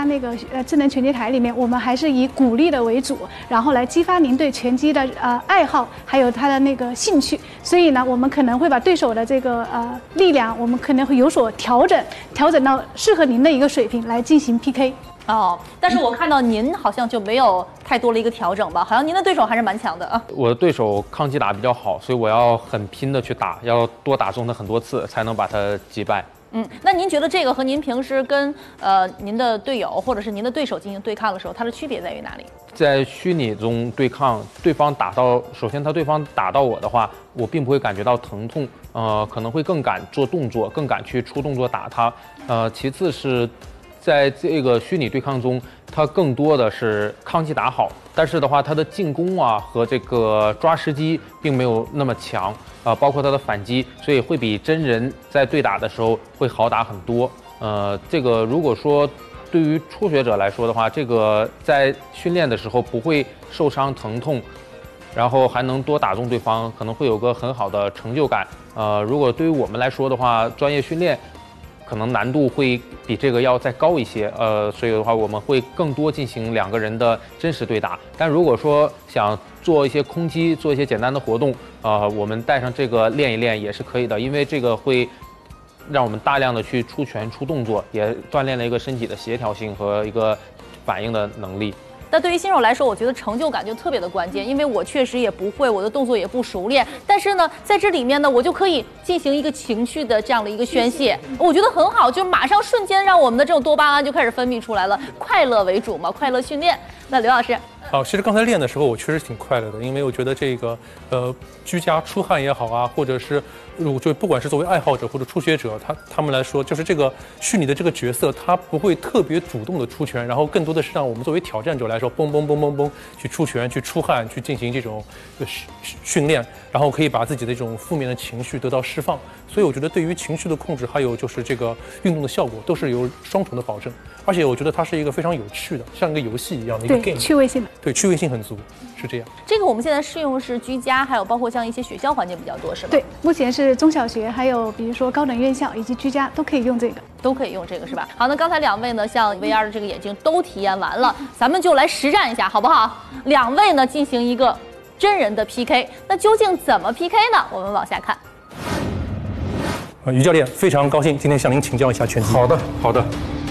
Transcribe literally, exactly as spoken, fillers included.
那个呃智能拳击台里面，我们还是以鼓励的为主，然后来激发您对拳击的呃爱好，还有他的那个兴趣。所以呢，我们可能会把对手的这个呃力量，我们可能会有所调整，调整到适合您的一个水平来进行 P K。 哦，但是我看到您好像就没有太多了一个调整吧？好像您的对手还是蛮强的啊。 我的对手抗击打比较好，所以我要很拼的去打，要多打中他很多次，才能把他击败。 嗯，那您觉得这个和您平时跟呃您的队友或者是您的对手进行对抗的时候，它的区别在于哪里？ 在虚拟中对抗，对方打到，首先他对方打到我的话，我并不会感觉到疼痛，呃，可能会更敢做动作，更敢去出动作打他。呃，其次是。在这个虚拟对抗中，它更多的是抗击打好，但是的话，它的进攻啊和这个抓时机并没有那么强啊、呃，包括它的反击，所以会比真人在对打的时候会好打很多。呃，这个如果说对于初学者来说的话，这个在训练的时候不会受伤疼痛，然后还能多打中对方，可能会有个很好的成就感。呃，如果对于我们来说的话，专业训练。可能难度会比这个要再高一些，呃，所以的话我们会更多进行两个人的真实对打。但如果说想做一些空击，做一些简单的活动，呃，我们带上这个练一练也是可以的，因为这个会让我们大量的去出拳、出动作，也锻炼了一个身体的协调性和一个反应的能力。 但对于新手来说，我觉得成就感就特别的关键，因为我确实也不会，我的动作也不熟练，但是呢，在这里面呢，我就可以进行一个情绪的这样的一个宣泄，我觉得很好，就马上瞬间让我们的这种多巴胺就开始分泌出来了，快乐为主嘛，快乐训练。那刘老师， 好，其实刚才练的时候我确实挺快乐的，因为我觉得这个呃居家出汗也好啊，或者是我就不管是作为爱好者或者初学者，他他们来说，就是这个虚拟的这个角色，他不会特别主动的出拳，然后更多的是让我们作为挑战者来说，嘣嘣嘣嘣嘣去出拳、去出汗、去进行这种训训练，然后可以把自己的这种负面的情绪得到释放。所以我觉得对于情绪的控制，还有就是这个运动的效果，都是有双重的保证。而且我觉得它是一个非常有趣的，像一个游戏一样的一个 game， 趣味性的， 对，趣味性很足，是这样。 这个我们现在适用是居家，还有包括像一些学校环境比较多，是吧？ 对，目前是中小学，还有比如说高等院校以及居家都可以用这个， 都可以用这个是吧？好，那刚才两位呢，像 V R 的这个眼镜都体验完了，咱们就来实战一下，好不好？两位呢进行一个真人的 P K， 那究竟怎么 P K 呢？我们往下看。 呃，于教练非常高兴今天向您请教一下拳击。 好的，好的。